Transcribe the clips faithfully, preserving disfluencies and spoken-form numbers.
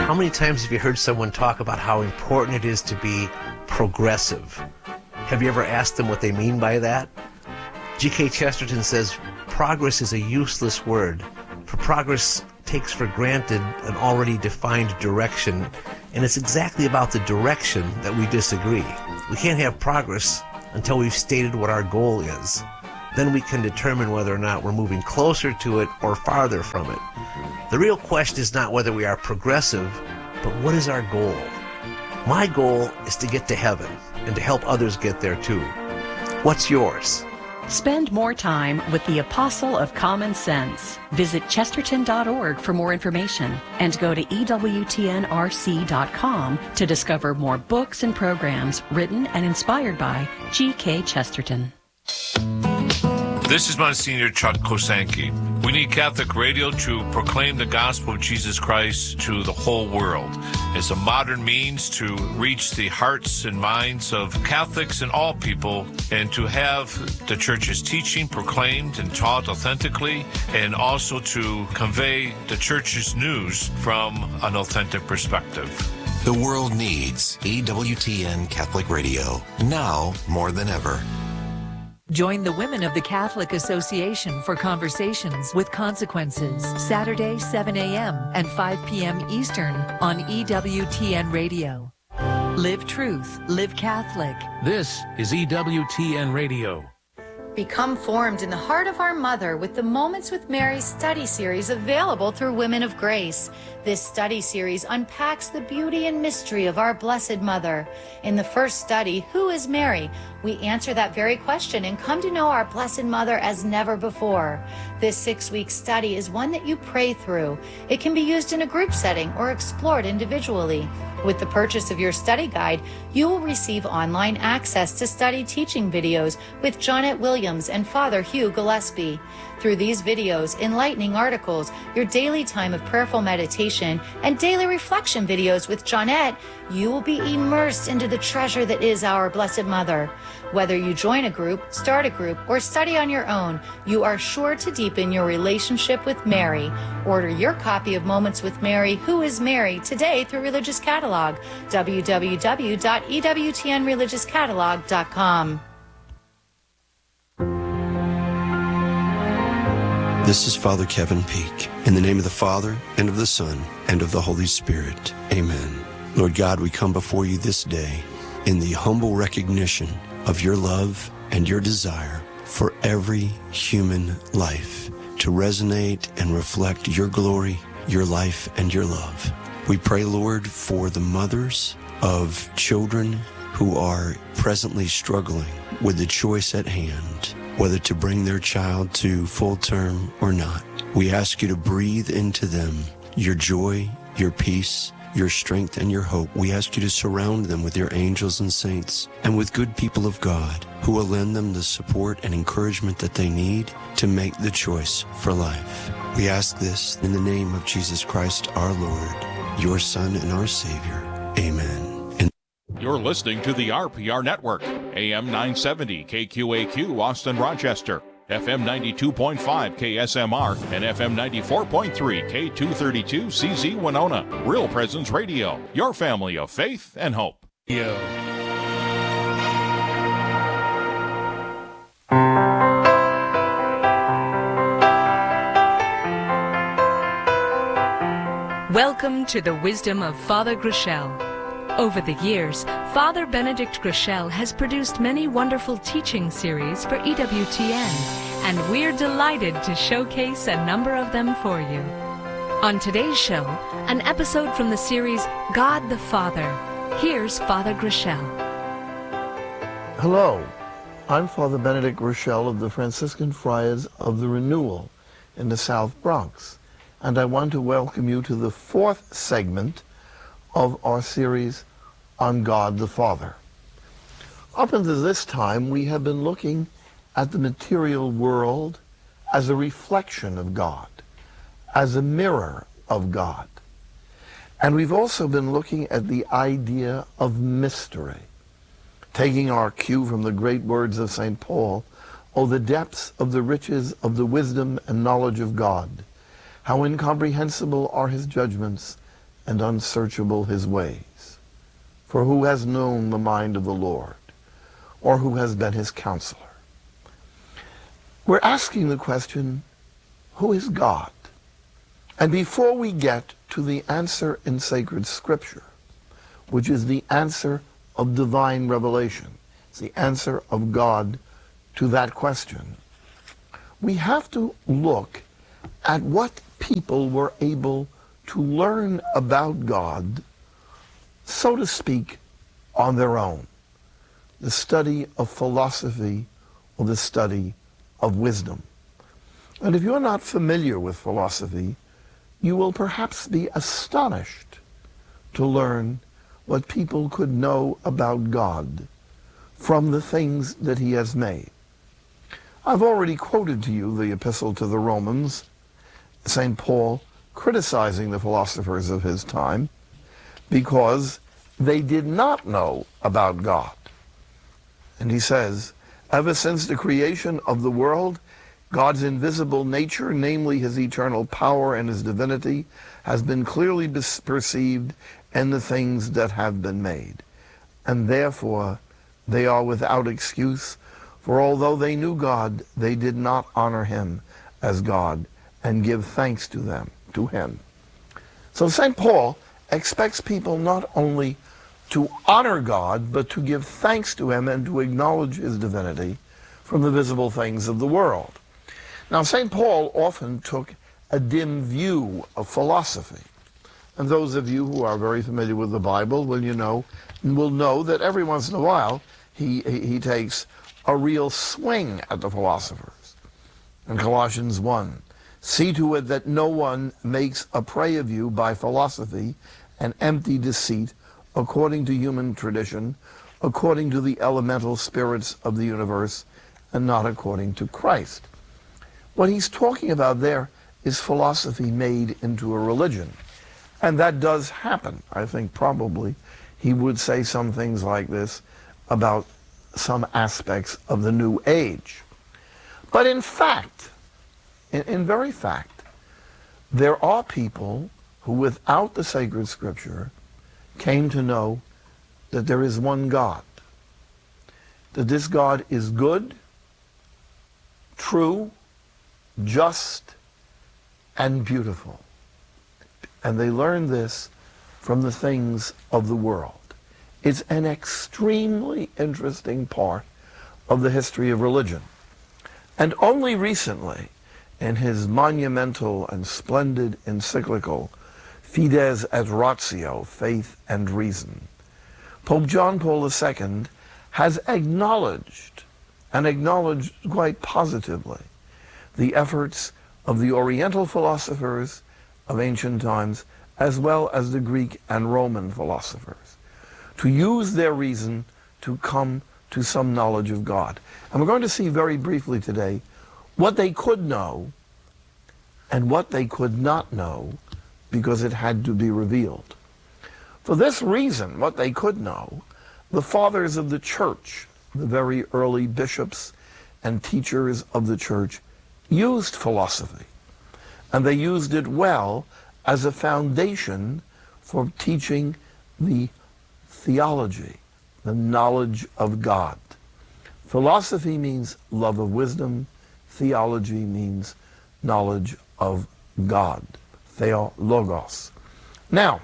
How many times have you heard someone talk about how important it is to be progressive? Have you ever asked them what they mean by that? G K Chesterton says, progress is a useless word, for progress takes for granted an already defined direction, and it's exactly about the direction that we disagree. We can't have progress until we've stated what our goal is. Then we can determine whether or not we're moving closer to it or farther from it. The real question is not whether we are progressive, but what is our goal? My goal is to get to heaven and to help others get there too. What's yours? Spend more time with the Apostle of Common Sense. Visit chesterton dot org for more information and go to E W T N R C dot com to discover more books and programs written and inspired by G K Chesterton. This is Monsignor Chuck Kosanke. We need Catholic radio to proclaim the gospel of Jesus Christ to the whole world as a modern means to reach the hearts and minds of Catholics and all people, and to have the Church's teaching proclaimed and taught authentically, and also to convey the Church's news from an authentic perspective. The world needs E W T N Catholic Radio, now more than ever. Join the Women of the Catholic Association for Conversations with Consequences, Saturday, seven a.m. and five p.m. Eastern on E W T N Radio. Live truth, live Catholic. This is E W T N Radio. Become formed in the heart of our Mother with the Moments with Mary study series available through Women of Grace. This study series unpacks the beauty and mystery of our Blessed Mother. In the first study, Who is Mary? We answer that very question and come to know our Blessed Mother as never before. This six-week study is one that you pray through. It can be used in a group setting or explored individually. With the purchase of your study guide, you will receive online access to study teaching videos with Johnette Williams and Father Hugh Gillespie. Through these videos, enlightening articles, your daily time of prayerful meditation, and daily reflection videos with Johnette, you will be immersed into the treasure that is our Blessed Mother. Whether you join a group, start a group, or study on your own, you are sure to deepen your relationship with Mary. Order your copy of Moments with Mary, Who is Mary, today through Religious Catalog, w w w dot e w t n religious catalog dot com. This is Father Kevin Peake. In the name of the Father, and of the Son, and of the Holy Spirit. Amen. Lord God, we come before you this day in the humble recognition of your love and your desire for every human life to resonate and reflect your glory, your life, and your love. We pray, Lord, for the mothers of children who are presently struggling with the choice at hand, whether to bring their child to full term or not. We ask you to breathe into them your joy, your peace, your strength, and your hope. We ask you to surround them with your angels and saints and with good people of God who will lend them the support and encouragement that they need to make the choice for life. We ask this in the name of Jesus Christ, our Lord, your Son and our Savior. Amen. And You're listening to the R P R Network, A M nine seventy K Q A Q, Austin, Rochester, F M ninety-two point five K S M R, and F M ninety-four point three K two thirty-two C Z Winona. Real Presence Radio, your family of faith and hope. Yeah. Welcome to the wisdom of Father Groeschel. Over the years, Father Benedict Groeschel has produced many wonderful teaching series for E W T N, and we're delighted to showcase a number of them for you. On today's show, an episode from the series God the Father. Here's Father Groeschel. Hello, I'm Father Benedict Groeschel of the Franciscan Friars of the Renewal in the South Bronx, and I want to welcome you to the fourth segment of our series on God the Father. Up until this time, we have been looking at the material world as a reflection of God, as a mirror of God. And we've also been looking at the idea of mystery, taking our cue from the great words of Saint Paul, "Oh, the depths of the riches of the wisdom and knowledge of God! How incomprehensible are his judgments, and unsearchable his ways. For who has known the mind of the Lord, or who has been his counselor? We're asking the question, who is God? And before we get to the answer in sacred scripture, which is the answer of divine revelation, it's the answer of God to that question, we have to look at what people were able to learn about God, so to speak, on their own. The study of philosophy or the study of wisdom. And if you're not familiar with philosophy, you will perhaps be astonished to learn what people could know about God from the things that he has made. I've already quoted to you the Epistle to the Romans, Saint Paul criticizing the philosophers of his time because they did not know about God. And he says, ever since the creation of the world, God's invisible nature, namely his eternal power and his divinity, has been clearly perceived in the things that have been made. And therefore they are without excuse, for although they knew God, they did not honor him as God and give thanks to them, to him. So Saint Paul expects people not only to honor God, but to give thanks to him and to acknowledge his divinity from the visible things of the world. Now, Saint Paul often took a dim view of philosophy. And those of you who are very familiar with the Bible will, you know, will know that every once in a while he, he, he takes a real swing at the philosophers. In Colossians one, see to it that no one makes a prey of you by philosophy and empty deceit, according to human tradition, according to the elemental spirits of the universe, and not according to Christ. What he's talking about there is philosophy made into a religion. And that does happen. I think probably he would say some things like this about some aspects of the New Age. But in fact, in, in very fact, there are people who without the sacred scripture came to know that there is one God, that this God is good, true, just, and beautiful. And they learn this from the things of the world. It's an extremely interesting part of the history of religion. And only recently, in his monumental and splendid encyclical, Fides et Ratio, Faith and Reason, Pope John Paul the Second has acknowledged, and acknowledged quite positively, the efforts of the Oriental philosophers of ancient times, as well as the Greek and Roman philosophers, to use their reason to come to some knowledge of God. And we're going to see very briefly today what they could know and what they could not know, because it had to be revealed. For this reason, what they could know, the fathers of the church, the very early bishops and teachers of the church, used philosophy. And they used it well as a foundation for teaching the theology, the knowledge of God. Philosophy means love of wisdom. Theology means knowledge of God. Theologos. Now,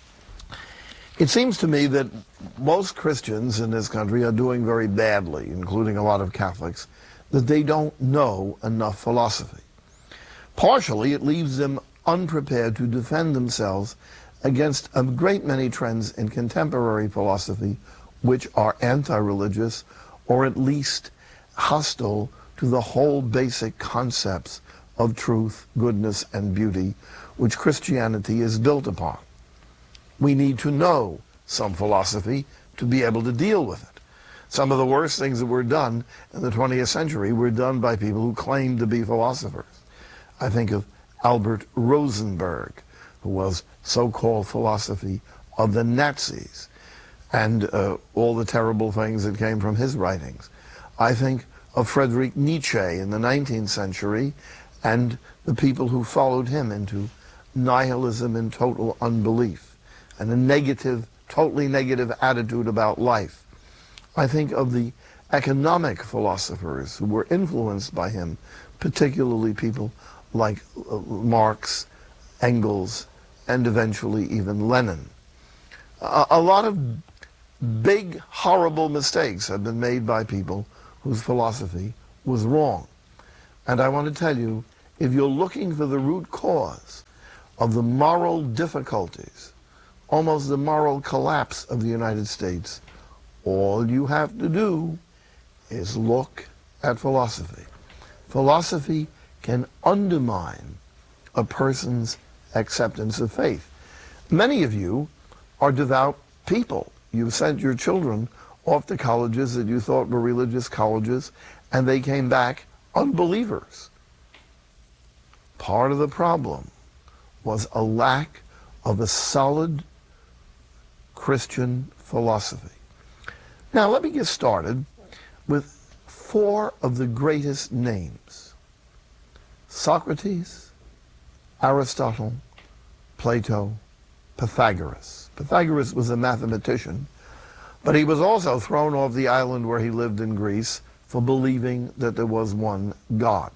it seems to me that most Christians in this country are doing very badly, including a lot of Catholics, that they don't know enough philosophy. Partially, it leaves them unprepared to defend themselves against a great many trends in contemporary philosophy which are anti-religious or at least hostile to the whole basic concepts of truth, goodness, and beauty which Christianity is built upon. We need to know some philosophy to be able to deal with it. Some of the worst things that were done in the twentieth century were done by people who claimed to be philosophers. I think of Albert Rosenberg, who was so-called philosophy of the Nazis, and uh, all the terrible things that came from his writings. I think of Friedrich Nietzsche in the nineteenth century and the people who followed him into nihilism and total unbelief, and a negative, totally negative attitude about life. I think of the economic philosophers who were influenced by him, particularly people like uh, Marx, Engels, and eventually even Lenin. A, a lot of big, horrible mistakes have been made by people whose philosophy was wrong. And I want to tell you, if you're looking for the root cause of the moral difficulties, almost the moral collapse of the United States, all you have to do is look at philosophy. Philosophy can undermine a person's acceptance of faith. Many of you are devout people. You've sent your children off to colleges that you thought were religious colleges, and they came back unbelievers. Part of the problem was a lack of a solid Christian philosophy. Now let me get started with four of the greatest names: Socrates, Aristotle, Plato, Pythagoras. Pythagoras was a mathematician, but he was also thrown off the island where he lived in Greece for believing that there was one God.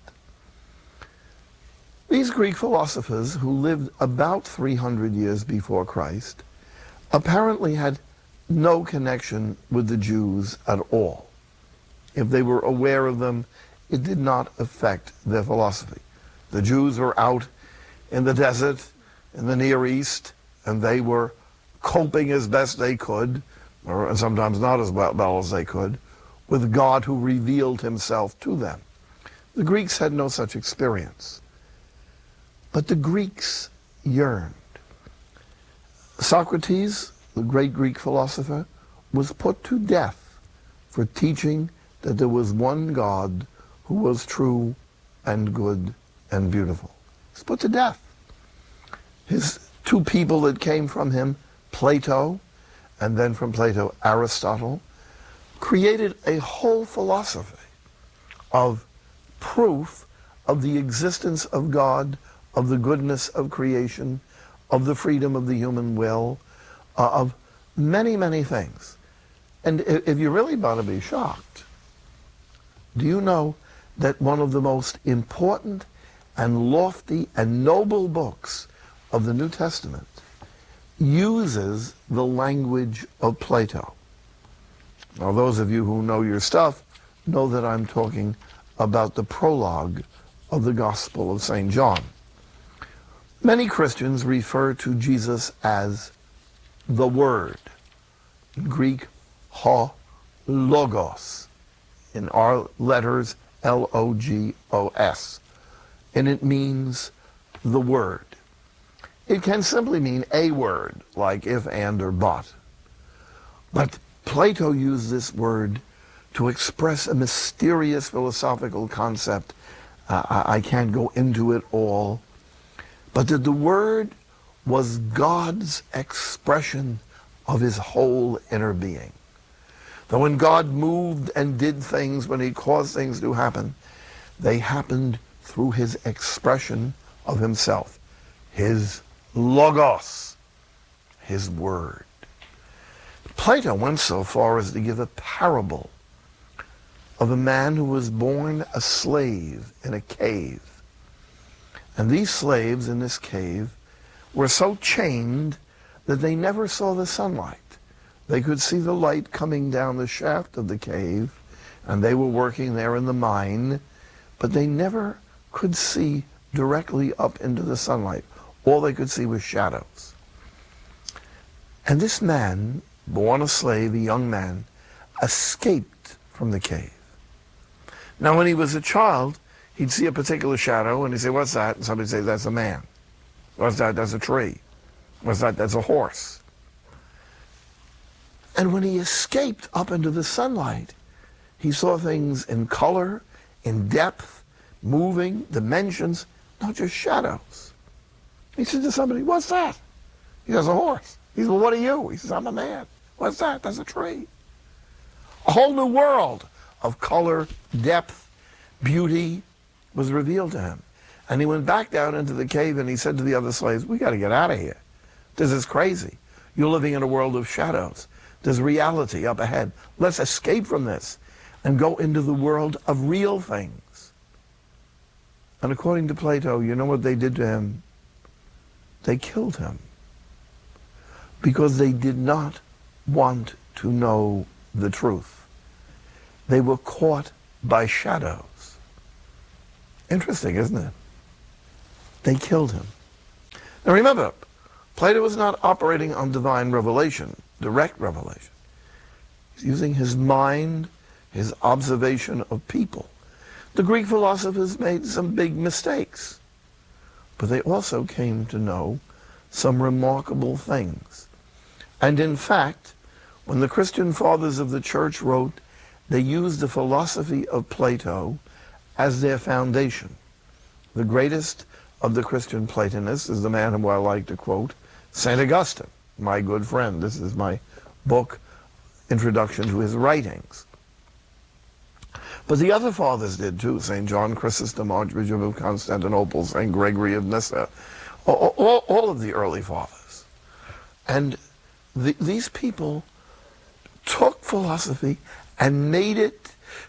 These Greek philosophers, who lived about three hundred years before Christ, apparently had no connection with the Jews at all. If they were aware of them, it did not affect their philosophy. The Jews were out in the desert, in the Near East, and they were coping as best they could, or sometimes not as well, well as they could, with God who revealed himself to them. The Greeks had no such experience. But the Greeks yearned. Socrates, the great Greek philosopher, was put to death for teaching that there was one God who was true and good and beautiful. He was put to death. His two people that came from him, Plato, and then from Plato, Aristotle, created a whole philosophy of proof of the existence of God, of the goodness of creation, of the freedom of the human will, uh, of many, many things. And if you really want to be shocked, do you know that one of the most important and lofty and noble books of the New Testament uses the language of Plato? Now, those of you who know your stuff know that I'm talking about the prologue of the Gospel of Saint John. Many Christians refer to Jesus as the Word. In Greek, ho logos. In our letters, L O G O S. And it means the Word. It can simply mean a word, like if, and, or but. But Plato used this word to express a mysterious philosophical concept. Uh, I, I can't go into it all. But that the Word was God's expression of his whole inner being. That when God moved and did things, when he caused things to happen, they happened through his expression of himself, his logos, his word. Plato went so far as to give a parable of a man who was born a slave in a cave. And these slaves in this cave were so chained that they never saw the sunlight. They could see the light coming down the shaft of the cave, and they were working there in the mine, but they never could see directly up into the sunlight. All they could see was shadows. And this man, born a slave, a young man, escaped from the cave. Now, when he was a child, he'd see a particular shadow, and he'd say, "What's that?" And somebody'd say, "That's a man." "What's that?" "That's a tree." "What's that?" "That's a horse." And when he escaped up into the sunlight, he saw things in color, in depth, moving, dimensions, not just shadows. He said to somebody, "What's that?" He says, "A horse." He says, "Well, what are you?" He says, "I'm a man." "What's that?" "That's a tree." A whole new world of color, depth, beauty was revealed to him. And he went back down into the cave and he said to the other slaves, we got to get out of here. This is crazy. You're living in a world of shadows. There's reality up ahead. Let's escape from this and go into the world of real things. And according to Plato, you know what they did to him? They killed him because they did not want to know the truth. They were caught by shadows. Interesting, isn't it? They killed him. Now remember, Plato was not operating on divine revelation, direct revelation. He's using his mind, his observation of people. The Greek philosophers made some big mistakes, but they also came to know some remarkable things. And in fact, when the Christian fathers of the church wrote, they used the philosophy of Plato as their foundation. The greatest of the Christian Platonists is the man whom I like to quote, Saint Augustine, my good friend. This is my book, Introduction to His Writings. But the other fathers did too, Saint John Chrysostom, Archbishop of Constantinople, Saint Gregory of Nyssa, all, all, all of the early fathers. And the, these people took philosophy and made it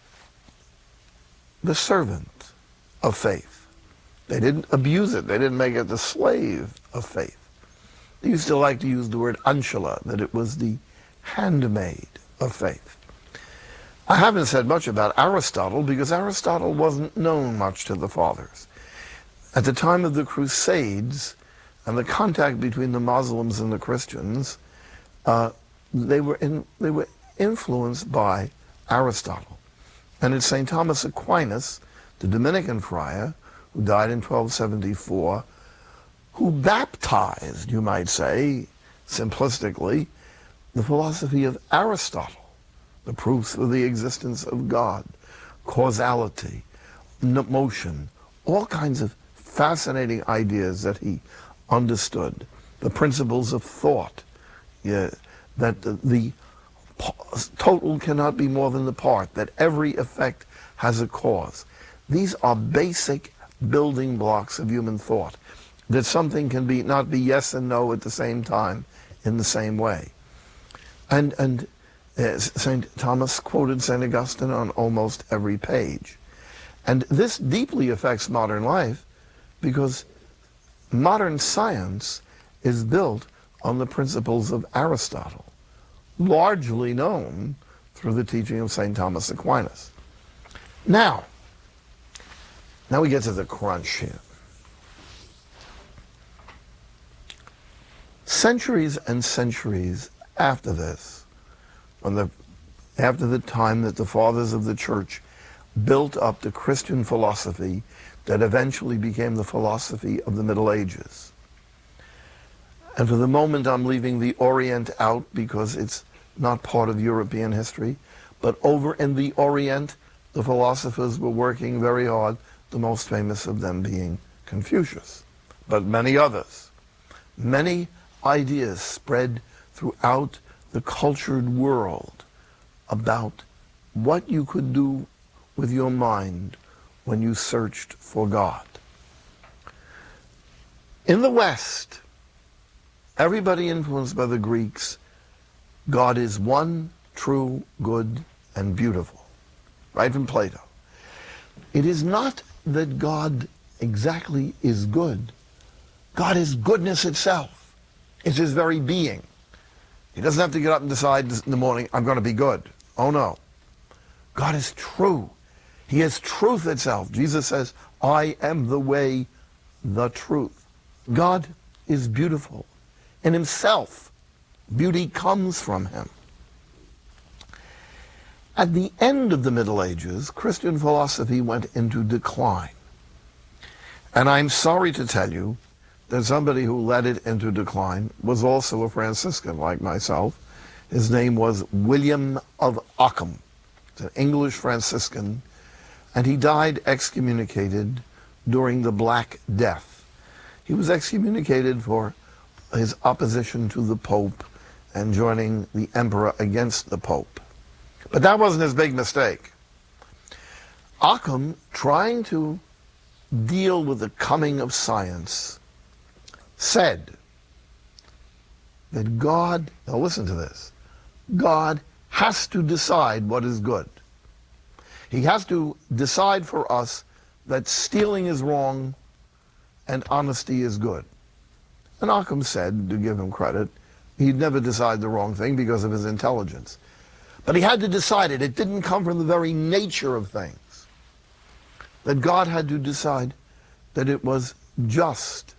the servant of faith. They didn't abuse it. They didn't make it the slave of faith. They used to like to use the word ancilla, that it was the handmaid of faith. I haven't said much about Aristotle because Aristotle wasn't known much to the fathers. At the time of the Crusades and the contact between the Muslims and the Christians, uh, they were in, they were influenced by Aristotle. And it's Saint Thomas Aquinas, the Dominican friar, who died in twelve seventy-four, who baptized, you might say, simplistically, the philosophy of Aristotle, the proofs of the existence of God, causality, motion, all kinds of fascinating ideas that he understood, the principles of thought, yeah, that the, the total cannot be more than the part, that every effect has a cause. These are basic building blocks of human thought, that something can be not be yes and no at the same time in the same way. And, and uh, Saint Thomas quoted Saint Augustine on almost every page. And this deeply affects modern life because modern science is built on the principles of Aristotle, largely known through the teaching of Saint Thomas Aquinas. Now, now we get to the crunch here. Centuries and centuries after this, when the, after the time that the fathers of the church built up the Christian philosophy that eventually became the philosophy of the Middle Ages. And for the moment I'm leaving the Orient out because it's not part of European history, but over in the Orient the philosophers were working very hard, the most famous of them being Confucius, but many others. Many ideas spread throughout the cultured world about what you could do with your mind when you searched for God. In the West, everybody influenced by the Greeks, God is one, true, good, and beautiful. Right from Plato. It is not that God exactly is good. God is goodness itself. It's his very being. He doesn't have to get up and decide in the morning, I'm going to be good. Oh no. God is true. He is truth itself. Jesus says, I am the way, the truth. God is beautiful. In himself, beauty comes from him. At the end of the Middle Ages, Christian philosophy went into decline. And I'm sorry to tell you that somebody who led it into decline was also a Franciscan like myself. His name was William of Ockham. He's an English Franciscan, and he died excommunicated during the Black Death. He was excommunicated for his opposition to the Pope and joining the emperor against the Pope. But that wasn't his big mistake. Ockham, trying to deal with the coming of science, said that God, now listen to this, God has to decide what is good. He has to decide for us that stealing is wrong and honesty is good. And Occam said, to give him credit, he'd never decide the wrong thing because of his intelligence. But he had to decide it. It didn't come from the very nature of things. That God had to decide that it was just